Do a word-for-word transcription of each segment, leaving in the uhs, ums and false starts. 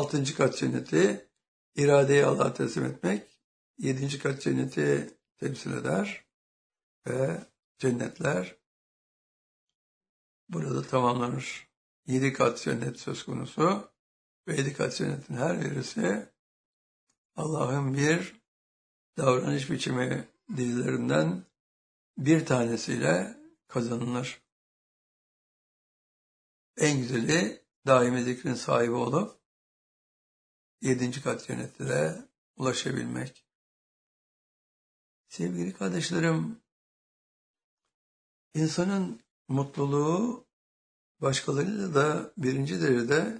altıncı kat cenneti iradeyi Allah'a teslim etmek, yedinci kat cenneti temsil eder ve cennetler burada tamamlanır. Yedi kat cennet söz konusu ve yedi kat cennetin her birisi Allah'ın bir davranış biçimi dizilerinden bir tanesiyle kazanılır. En güzeli daimi zikrin sahibi olup yedinci kat cennete de ulaşabilmek. Sevgili kardeşlerim, insanın mutluluğu başkalarıyla da birinci derecede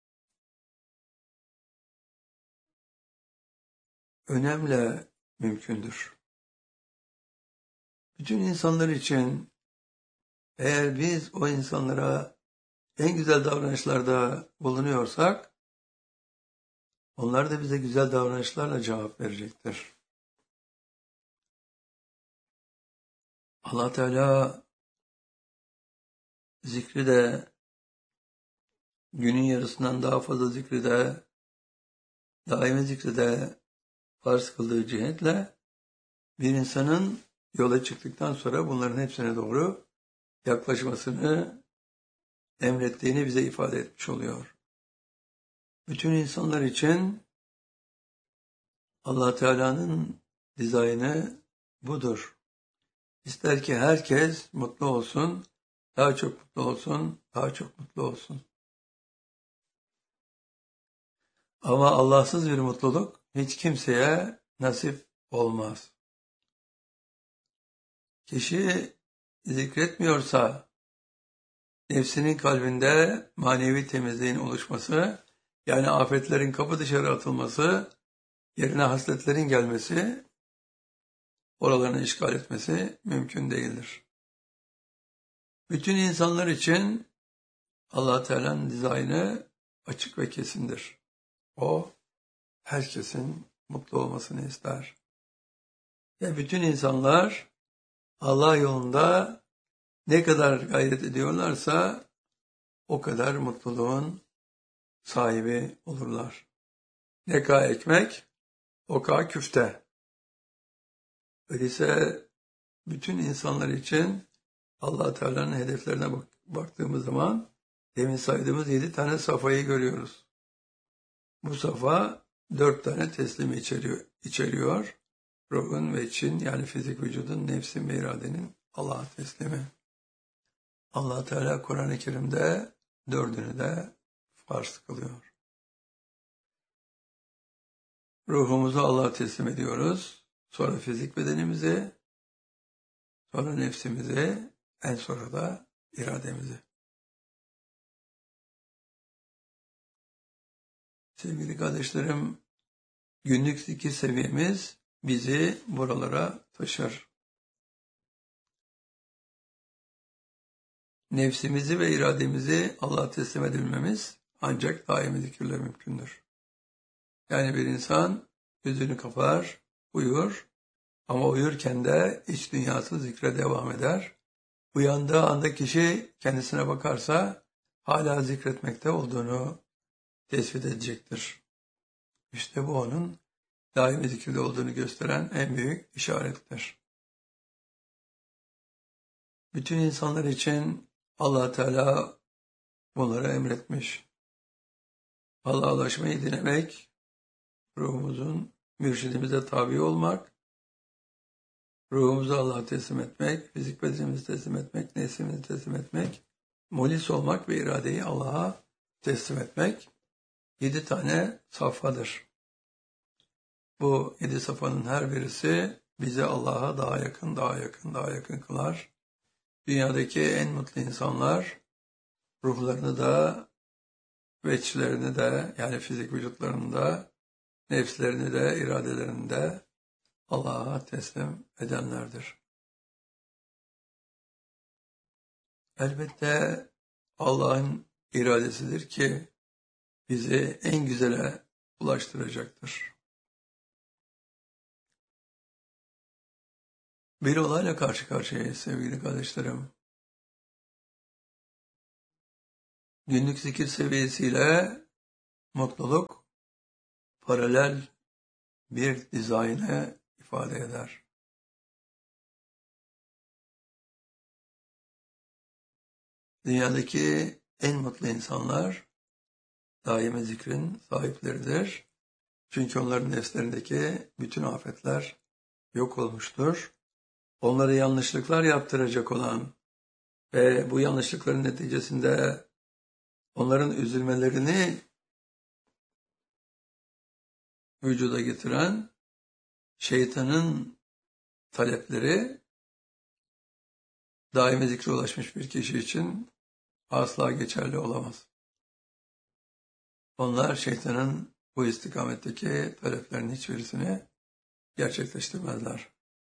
önemle mümkündür. Bütün insanlar için eğer biz o insanlara en güzel davranışlarda bulunuyorsak, onlar da bize güzel davranışlarla cevap verecektir. Allah Teala zikri de günün yarısından daha fazla zikri de daimi zikri de farz kıldığı cihetle bir insanın yola çıktıktan sonra bunların hepsine doğru yaklaşmasını emrettiğini bize ifade etmiş oluyor. Bütün insanlar için Allah Teala'nın dizaynı budur. İster ki herkes mutlu olsun, daha çok mutlu olsun, daha çok mutlu olsun. Ama Allahsız bir mutluluk hiç kimseye nasip olmaz. Kişi zikretmiyorsa, nefsinin kalbinde manevi temizliğin oluşması, yani afetlerin kapı dışarı atılması, yerine hasletlerin gelmesi, oralarını işgal etmesi mümkün değildir. Bütün insanlar için Allah Teala'nın dizaynı açık ve kesindir. O, herkesin mutlu olmasını ister. Ve bütün insanlar Allah yolunda ne kadar gayret ediyorlarsa o kadar mutluluğun sahibi olurlar. Ne ka ekmek, o ka küfte. Öyleyse bütün insanlar için Allah Teala'nın hedeflerine bak baktığımız zaman demin saydığımız yedi tane safhayı görüyoruz. Bu safa dört tane teslimi içeriyor. içeriyor. Ruhun ve için, yani fizik vücudun, nefsin ve iradenin Allah'a teslimi. Allah Teala Kur'an-ı Kerim'de dördünü de farz kılıyor. Ruhumuzu Allah'a teslim ediyoruz. Sonra fizik bedenimizi, sonra nefsimizi, en sonra da irademizi. Sevgili kardeşlerim, günlük zikir seviyemiz bizi buralara taşır. Nefsimizi ve irademizi Allah'a teslim edilmemiz ancak daimi zikirle mümkündür. Yani bir insan gözünü kapar, uyur ama uyurken de iç dünyası zikre devam eder. Uyandığı anda kişi kendisine bakarsa hala zikretmekte olduğunu tespit edecektir. İşte bu onun daimi zikirde olduğunu gösteren en büyük işarettir. Bütün insanlar için Allah Teala bunları emretmiş. Allah'a ulaşmayı dilemek, ruhumuzun mürşidimize tabi olmak, ruhumuzu Allah'a teslim etmek, fizik bedenimizi teslim etmek, nefsimizi teslim etmek, mulis olmak ve iradeyi Allah'a teslim etmek yedi tane safhadır. Bu yedi safhanın her birisi bizi Allah'a daha yakın, daha yakın, daha yakın kılar. Dünyadaki en mutlu insanlar ruhlarını da, veçlerini de, yani fizik vücutlarını da, nefslerini de, iradelerini de Allah'a teslim edenlerdir. Elbette Allah'ın iradesidir ki bizi en güzele ulaştıracaktır. Bir olayla karşı karşıyayız sevgili kardeşlerim. Günlük zikir seviyesiyle mutluluk paralel bir dizaynı ifade eder. Dünyadaki en mutlu insanlar daimi zikrin sahipleridir. Çünkü onların nefslerindeki bütün afetler yok olmuştur. Onlara yanlışlıklar yaptıracak olan ve bu yanlışlıkların neticesinde onların üzülmelerini vücuda getiren şeytanın talepleri daimi zikre ulaşmış bir kişi için asla geçerli olamaz. Onlar şeytanın bu istikametteki taleplerin hiçbirisini gerçekleştirmezler.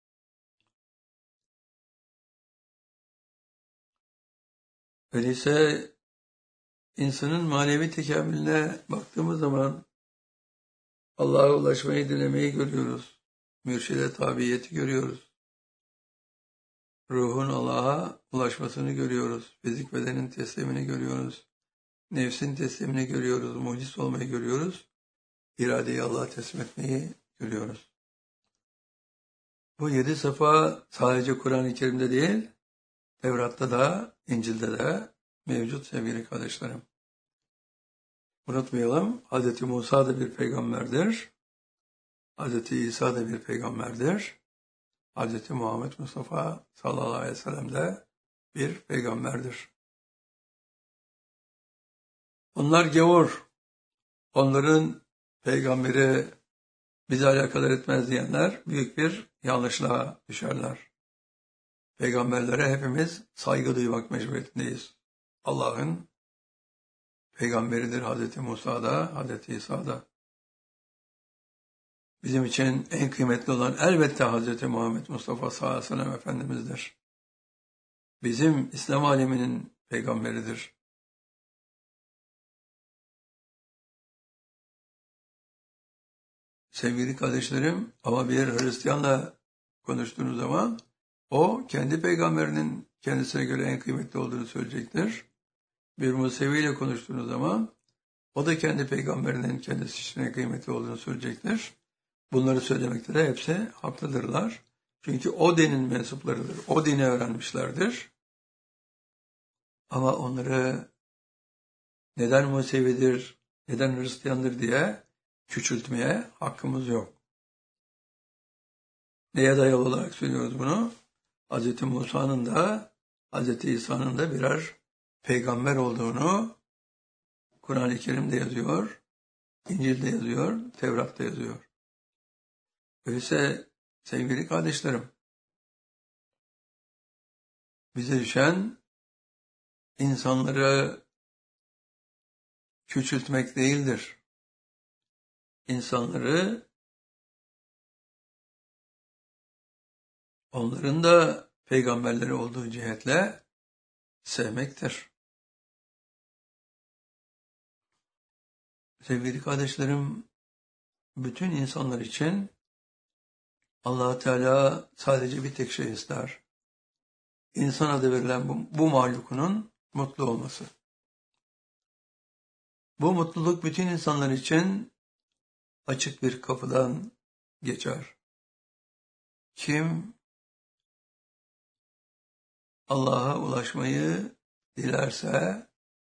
Öyleyse insanın manevi tekamülüne baktığımız zaman Allah'a ulaşmayı dilemeyi görüyoruz. Mürşide tabiyeti görüyoruz. Ruhun Allah'a ulaşmasını görüyoruz. Fizik bedenin teslimini görüyoruz. Nefsin teslimini görüyoruz. Muciz olmayı görüyoruz. İradeyi Allah'a teslim etmeyi görüyoruz. Bu yedi safa sadece Kur'an-ı Kerim'de değil, Tevrat'ta da, İncil'de de mevcut sevgili kardeşlerim. Unutmayalım, Hz. Musa da bir peygamberdir. Hz. İsa da bir peygamberdir. Hz. Muhammed Mustafa sallallahu aleyhi ve sellem de bir peygamberdir. Onlar gavur. Onların peygamberi bizi alakadar etmez diyenler büyük bir yanlışlığa düşerler. Peygamberlere hepimiz saygı duymak mecburiyetindeyiz. Allah'ın peygamberidir Hz. Musa da, Hz. İsa da. Bizim için en kıymetli olan elbette Hz. Muhammed Mustafa sallallahu aleyhi ve sellem Efendimiz'dir. Bizim İslam aleminin peygamberidir. Sevgili kardeşlerim, ama bir Hristiyanla konuştuğunuz zaman o kendi peygamberinin kendisine göre en kıymetli olduğunu söyleyecektir. Bir Musevi ile konuştuğunuz zaman o da kendi peygamberinin kendisi için en kıymetli olduğunu söyleyecektir. Bunları söylemekte de hepsi haklıdırlar. Çünkü o dinin mensuplarıdır. O dini öğrenmişlerdir. Ama onları neden Musevidir, neden Hristiyandır diye küçültmeye hakkımız yok. Neye dayalı olarak söylüyoruz bunu? Hz. Musa'nın da Hz. İsa'nın da birer peygamber olduğunu Kur'an-ı Kerim'de yazıyor, İncil'de yazıyor, Tevrat'ta yazıyor. Öyleyse sevgili kardeşlerim, bize düşen insanları küçültmek değildir. İnsanları onların da peygamberleri olduğu cihetle sevmektir. Sevgili kardeşlerim, bütün insanlar için Allah Teala sadece bir tek şey ister. İnsan adı verilen bu, bu mahlukunun mutlu olması. Bu mutluluk bütün insanlar için açık bir kapıdan geçer. Kim Allah'a ulaşmayı dilerse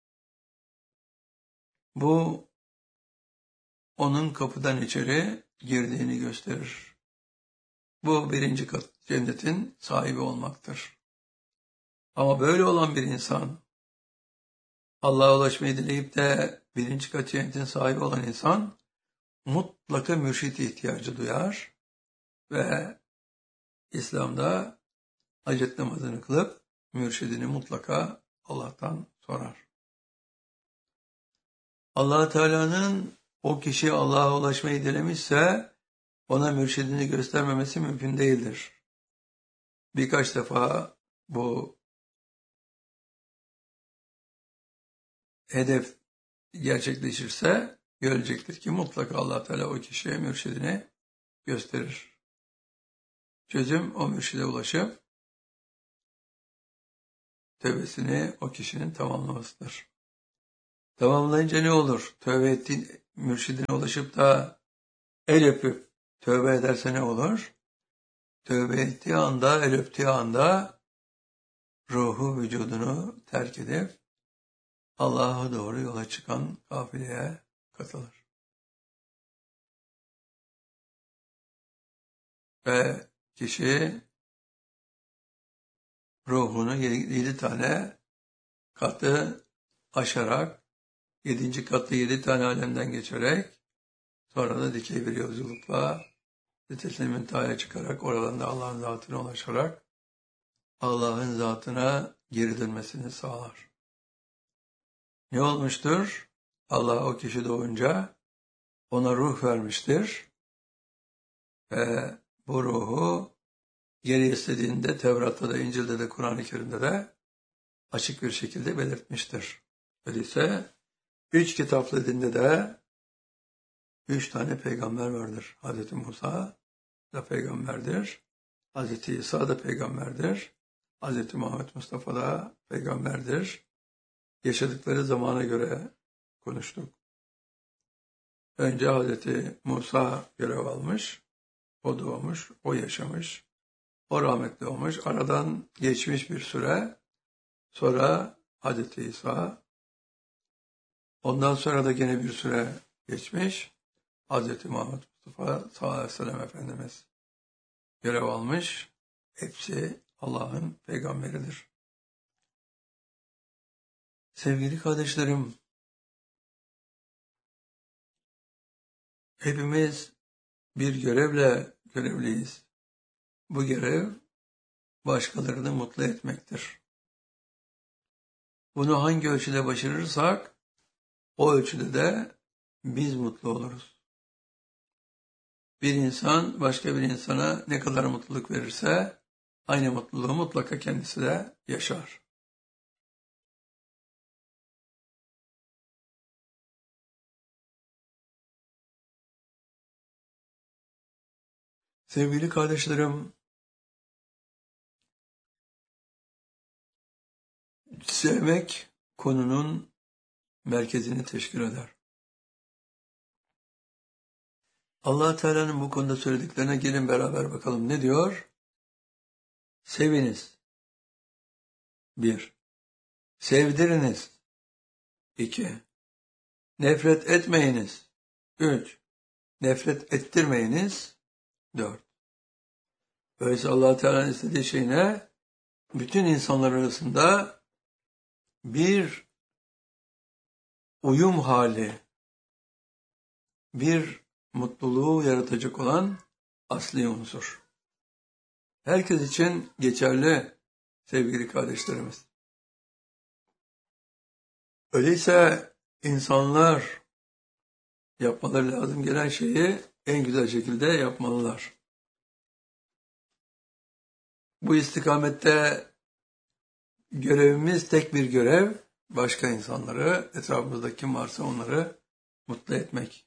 bu onun kapıdan içeri girdiğini gösterir. Bu birinci kat cennetin sahibi olmaktır. Ama böyle olan bir insan, Allah'a ulaşmayı dileyip de birinci kat cennetin sahibi olan insan mutlaka mürşit ihtiyacı duyar ve İslam'da hacet namazını kılıp mürşidini mutlaka Allah'tan sorar. Allah Teala'nın o kişi Allah'a ulaşmayı dilemişse ona mürşidini göstermemesi mümkün değildir. Birkaç defa bu hedef gerçekleşirse görecektir ki mutlaka Allah Teala o kişiye mürşidini gösterir. Çözüm o mürşide ulaşıp tevbesini o kişinin tamamlamasıdır. Tamamlayınca ne olur? Tövbe ettiğin mürşidine ulaşıp da el öpüp tövbe ederse ne olur? Tövbe ettiği anda, el öptüğü anda ruhu vücudunu terk edip Allah'a doğru yola çıkan kafileye katılır. Ve kişi ruhunu yedi tane katı aşarak, yedinci katı yedi tane alemden geçerek, sonra da dikey bir yolculukla Sidret-i Münteha'ya çıkarak, oradan da Allah'ın zatına ulaşarak, Allah'ın zatına geri dönmesini sağlar. Ne olmuştur? Allah o kişi doğunca ona ruh vermiştir ve bu ruhu geri istediğinde Tevrat'ta da, İncil'de de, Kur'an-ı Kerim'de de açık bir şekilde belirtmiştir. Öyleyse üç kitaplı dinde de üç tane peygamber vardır. Hazreti Musa da peygamberdir. Hazreti İsa da peygamberdir. Hazreti Muhammed Mustafa da peygamberdir. Yaşadıkları zamana göre konuştuk. Önce Hazreti Musa görev almış, o doğmuş, o yaşamış, o rahmetli olmuş. Aradan geçmiş bir süre, sonra Hazreti İsa, ondan sonra da gene bir süre geçmiş, Hazreti Muhammed Mustafa sallallahu aleyhi ve sellem Efendimiz görev almış. Hepsi Allah'ın peygamberidir. Sevgili kardeşlerim, hepimiz bir görevle görevliyiz. Bu görev başkalarını mutlu etmektir. Bunu hangi ölçüde başarırsak o ölçüde de biz mutlu oluruz. Bir insan başka bir insana ne kadar mutluluk verirse aynı mutluluğu mutlaka kendisi de yaşar. Sevgili kardeşlerim, sevmek konunun merkezini teşkil eder. Allah Teala'nın bu konuda söylediklerine gelin beraber bakalım. Ne diyor? Seviniz. Bir. Sevdiriniz. İki. Nefret etmeyiniz. Üç. Nefret ettirmeyiniz. Dört. Böylece Allah Teala'nın istediği şey ne? Bütün insanlar arasında bir uyum hali, bir mutluluğu yaratacak olan asli unsur. Herkes için geçerli sevgili kardeşlerimiz. Öyleyse insanlar yapmaları lazım gelen şeyi en güzel şekilde yapmalılar. Bu istikamette görevimiz tek bir görev, başka insanları, etrafımızda kim varsa onları mutlu etmek.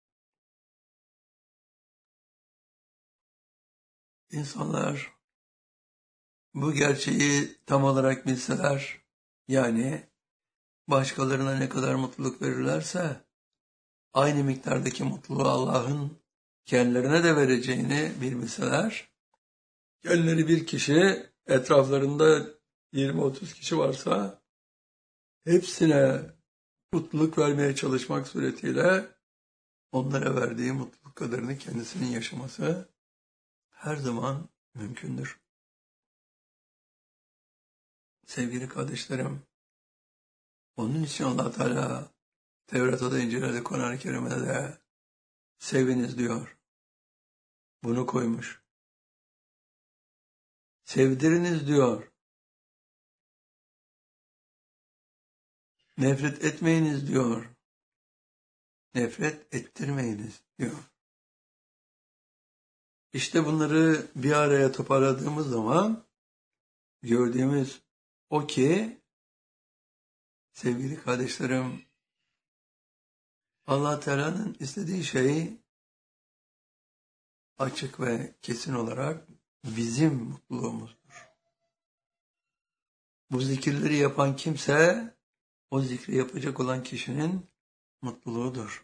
İnsanlar bu gerçeği tam olarak bilseler, yani başkalarına ne kadar mutluluk verirlerse, aynı miktardaki mutluluğu Allah'ın kendilerine de vereceğini bilseler, kendileri bir kişi, etraflarında yirmi otuz kişi varsa, hepsine mutluluk vermeye çalışmak suretiyle onlara verdiği mutluluk kadarını kendisinin yaşaması her zaman mümkündür. Sevgili kardeşlerim, onun için Allah Teala Tevrat'ta da, İncil'de de, Kur'an-ı Kerim'de de seviniz diyor. Bunu koymuş. Sevdiriniz diyor. Nefret etmeyiniz diyor. Nefret ettirmeyiniz diyor. İşte bunları bir araya toparladığımız zaman gördüğümüz o ki, sevgili kardeşlerim, Allah Teala'nın istediği şey açık ve kesin olarak bizim mutluluğumuzdur. Bu zikirleri yapan kimse o zikri yapacak olan kişinin mutluluğudur.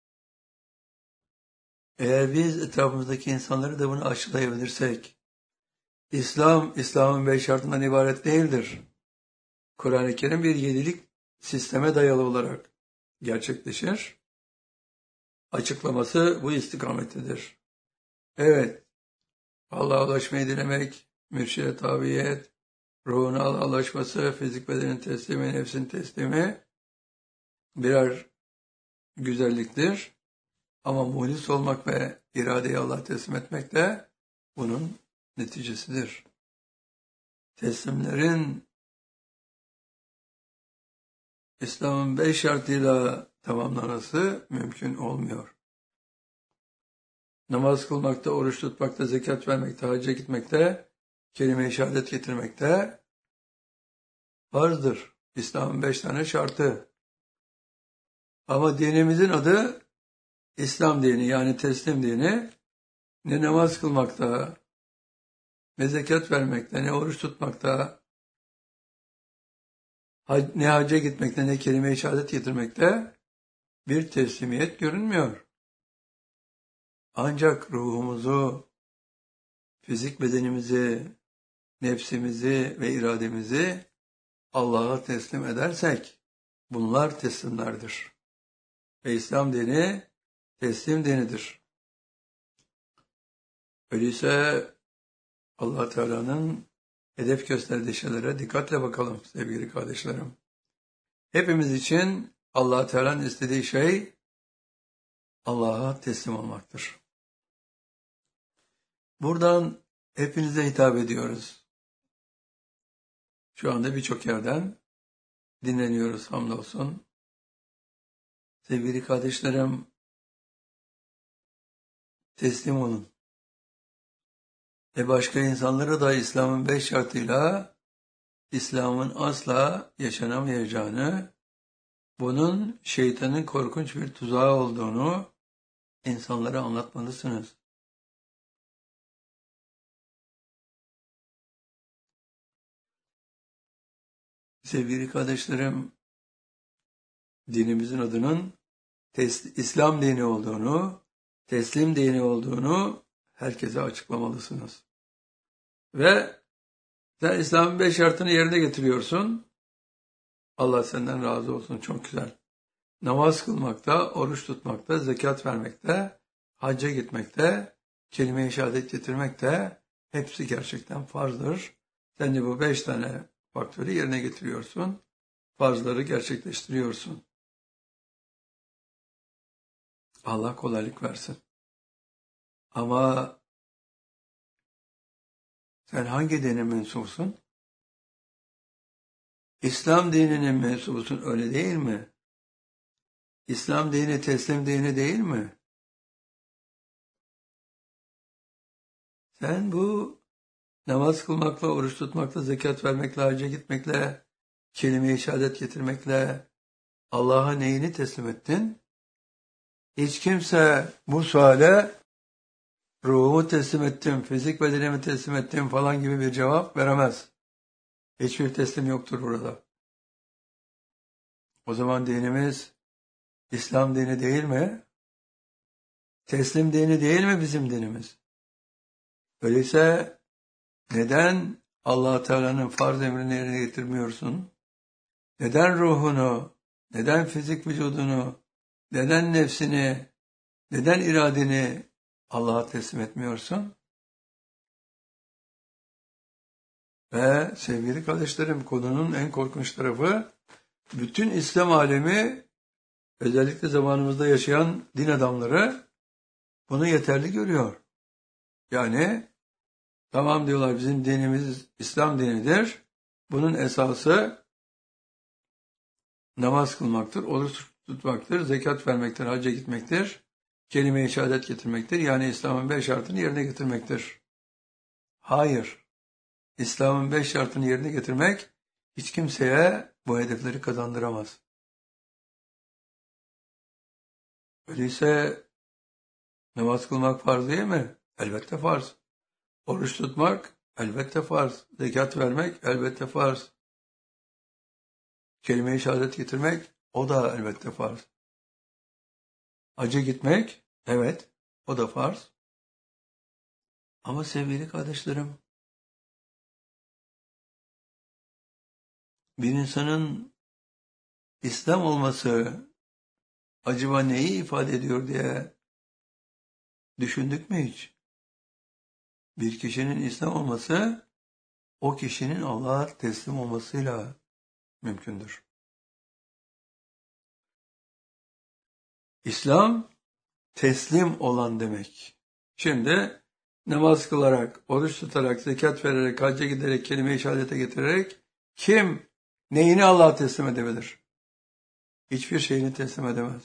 Eğer biz etrafımızdaki insanları da bunu aşılayabilirsek, İslam, İslam'ın beş şartından ibaret değildir. Kur'an-ı Kerim bir yedilik sisteme dayalı olarak gerçekleşir. Açıklaması bu istikamettedir. Evet, Allah'a ulaşmayı dilemek, mürşide tabiyet, ruhuna Allah'a ulaşması, fizik bedenin teslimi, nefsin teslimi birer güzelliktir. Ama muhlis olmak ve iradeyi Allah'a teslim etmek de bunun neticesidir. Teslimlerin İslam'ın beş şartıyla tamamlanması mümkün olmuyor. Namaz kılmakta, oruç tutmakta, zekat vermekte, hacca gitmekte, kelime-i şehadet getirmekte farzdır. İslam'ın beş tane şartı. Ama dinimizin adı İslam dini, yani teslim dini. Ne namaz kılmakta, ne zekat vermekte, ne oruç tutmakta, ne hacca gitmekte, ne kelime-i şehadet getirmekte bir teslimiyet görünmüyor. Ancak ruhumuzu, fizik bedenimizi, nefsimizi ve irademizi Allah'a teslim edersek bunlar teslimlerdir. Ve İslam dini teslim dinidir. Öyleyse Allah Teala'nın hedef gösterdiği şeylere dikkatle bakalım sevgili kardeşlerim. Hepimiz için Allah Teala'nın istediği şey Allah'a teslim olmaktır. Buradan hepinize hitap ediyoruz. Şu anda birçok yerden dinleniyoruz hamdolsun. Sevgili kardeşlerim, teslim olun. Ve başka insanlara da İslam'ın beş şartıyla İslam'ın asla yaşanamayacağını, bunun şeytanın korkunç bir tuzağı olduğunu insanlara anlatmalısınız. Sevgili kardeşlerim, dinimizin adının İslam dini olduğunu, teslim dini olduğunu herkese açıklamalısınız. Ve sen İslam'ın beş şartını yerine getiriyorsun. Allah senden razı olsun. Çok güzel. Namaz kılmakta, oruç tutmakta, zekat vermekte, hacca gitmekte, kelime-i şehadet getirmekte hepsi gerçekten farzdır. Sen de bu beş tane faktörü yerine getiriyorsun. Farzları gerçekleştiriyorsun. Allah kolaylık versin. Ama sen hangi dine mensupsun? İslam dininin mensubusun, öyle değil mi? İslam dini teslim dini değil mi? Sen bu namaz kılmakla, oruç tutmakla, zekat vermekle, hacca gitmekle, kelime-i şehadet getirmekle Allah'a neyini teslim ettin? Hiç kimse bu suale ruhumu teslim ettim, fizik bedenimi teslim ettim falan gibi bir cevap veremez. Hiçbir teslim yoktur burada. O zaman dinimiz İslam dini değil mi? Teslim dini değil mi bizim dinimiz? Öyleyse neden Allah Teala'nın farz emrini yerine getirmiyorsun? Neden ruhunu, neden fizik vücudunu, neden nefsini, neden iradeni Allah'a teslim etmiyorsun? Ve sevgili kardeşlerim, konunun en korkunç tarafı, bütün İslam alemi, özellikle zamanımızda yaşayan din adamları bunu yeterli görüyor. Yani tamam diyorlar, bizim dinimiz İslam dinidir. Bunun esası namaz kılmaktır, oruç tutmaktır, zekat vermektir, hacca gitmektir, kelime-i şehadet getirmektir. Yani İslam'ın beş şartını yerine getirmektir. Hayır. İslam'ın beş şartını yerine getirmek hiç kimseye bu hedefleri kazandıramaz. Öyleyse namaz kılmak farz değil mi? Elbette farz. Oruç tutmak elbette farz. Zekat vermek elbette farz. Kelime-i şehadet getirmek, o da elbette farz. Hacca gitmek, evet, o da farz. Ama sevgili kardeşlerim, bir insanın İslam olması acaba neyi ifade ediyor diye düşündük mü hiç? Bir kişinin İslam olması, o kişinin Allah'a teslim olmasıyla mümkündür. İslam, teslim olan demek. Şimdi namaz kılarak, oruç tutarak, zekat vererek, hacca giderek, kelime-i şehadete getirerek kim neyini Allah'a teslim edebilir? Hiçbir şeyini teslim edemez.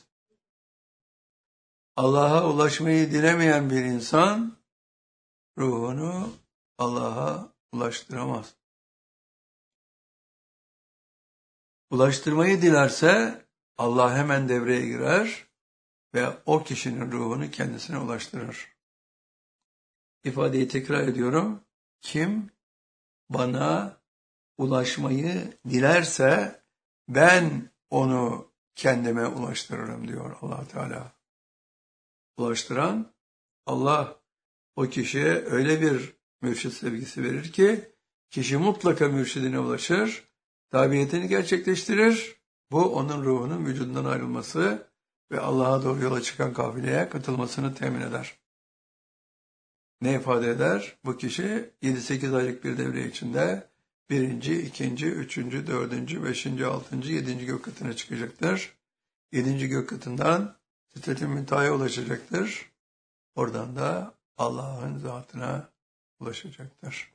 Allah'a ulaşmayı dilemeyen bir insan ruhunu Allah'a ulaştıramaz. Ulaştırmayı dilerse Allah hemen devreye girer ve o kişinin ruhunu kendisine ulaştırır. İfadeyi tekrar ediyorum. Kim bana ulaşmayı dilerse ben onu kendime ulaştırırım diyor Allah Teala. Ulaştıran Allah, o kişiye öyle bir mürşid sevgisi verir ki kişi mutlaka mürşidine ulaşır, tabiyetini gerçekleştirir. Bu onun ruhunun vücudundan ayrılması ve Allah'a doğru yola çıkan kafileye katılmasını temin eder. Ne ifade eder? Bu kişi yedi sekiz aylık bir devre içinde birinci, ikinci, üçüncü, dördüncü, beşinci, altıncı, yedinci gök katına çıkacaktır. Yedinci gök katından Sidret-i Münteha'ya ulaşacaktır. Oradan da Allah'ın zatına ulaşacaktır.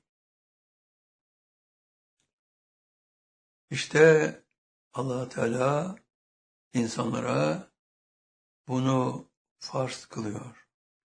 İşte Allah Teala insanlara bunu farz kılıyor.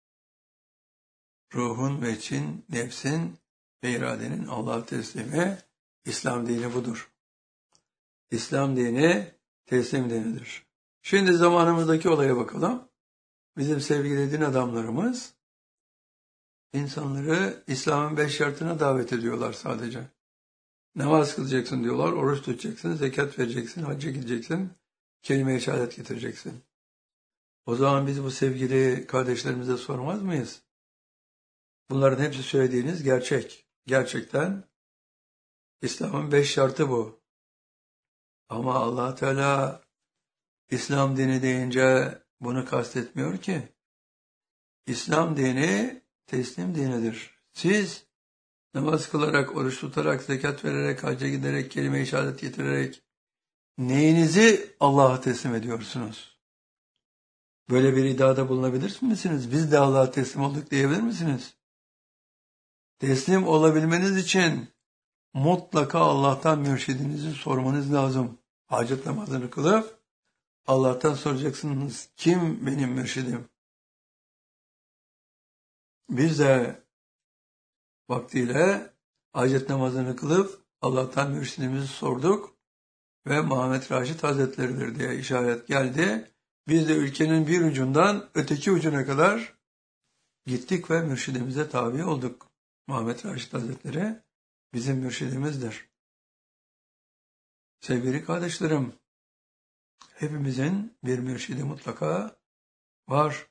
Ruhun ve için, nefsin ve iradenin Allah'a teslimi, İslam dini budur. İslam dini teslim dinidir. Şimdi zamanımızdaki olaya bakalım. Bizim sevgili din adamlarımız insanları İslam'ın beş şartına davet ediyorlar sadece. Namaz kılacaksın diyorlar, oruç tutacaksın, zekat vereceksin, hacca gideceksin, kelime-i şehadet getireceksin. O zaman biz bu sevgili kardeşlerimize sormaz mıyız? Bunların hepsi söylediğiniz gerçek. Gerçekten İslam'ın beş şartı bu. Ama Allah Teala İslam dini deyince bunu kastetmiyor ki. İslam dini teslim dinidir. Siz namaz kılarak, oruç tutarak, zekat vererek, hacca giderek, kelime-i şehadet getirerek neyinizi Allah'a teslim ediyorsunuz? Böyle bir iddiada bulunabilir misiniz? Biz de Allah'a teslim olduk diyebilir misiniz? Teslim olabilmeniz için mutlaka Allah'tan mürşidinizi sormanız lazım. Hacet namazını kılıp Allah'tan soracaksınız. Kim benim mürşidim? Biz de vaktiyle hacet namazını kılıp Allah'tan mürşidimizi sorduk ve Muhammed Raşid Hazretleri'dir diye işaret geldi. Biz de ülkenin bir ucundan öteki ucuna kadar gittik ve mürşidimize tabi olduk. Muhammed Raşid Hazretleri bizim mürşidimizdir. Sevgili kardeşlerim, hepimizin bir mürşidi mutlaka var.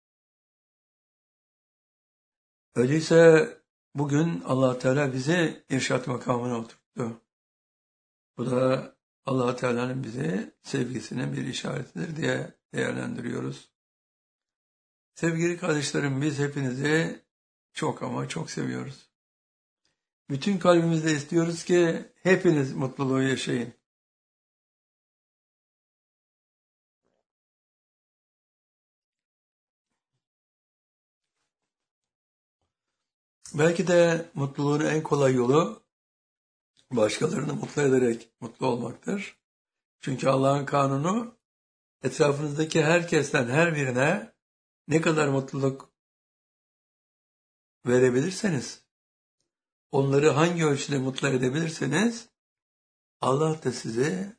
Öyleyse bugün Allah Teala bizi irşat makamına oturttu. Bu da Allah Teala'nın bize sevgisinin bir işaretidir diye değerlendiriyoruz. Sevgili kardeşlerim, biz hepinizi çok ama çok seviyoruz. Bütün kalbimizle istiyoruz ki hepiniz mutluluğu yaşayın. Belki de mutluluğun en kolay yolu başkalarını mutlu ederek mutlu olmaktır. Çünkü Allah'ın kanunu etrafınızdaki herkesten her birine ne kadar mutluluk verebilirseniz, onları hangi ölçüde mutlu edebilirseniz Allah da sizi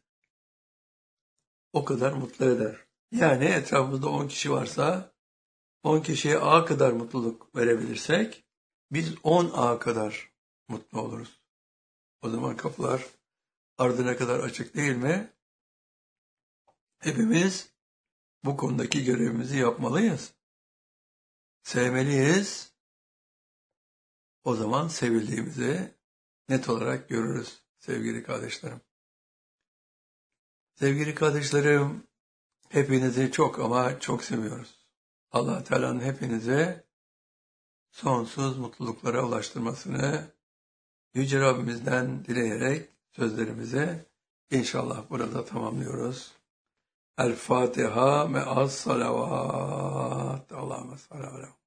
o kadar mutlu eder. Yani etrafımızda on kişi varsa on kişiye A kadar mutluluk verebilirsek biz on A kadar mutlu oluruz. O zaman kapılar ardına kadar açık değil mi? Hepimiz bu konudaki görevimizi yapmalıyız. Sevmeliyiz. O zaman sevildiğimizi net olarak görürüz sevgili kardeşlerim. Sevgili kardeşlerim, hepinizi çok ama çok seviyoruz. Allah Teala'nın hepinize sonsuz mutluluklara ulaştırmasını Yüce Rabbimizden dileyerek sözlerimize inşallah burada tamamlıyoruz. El Fatiha me'as salavat. Allahümme salli ala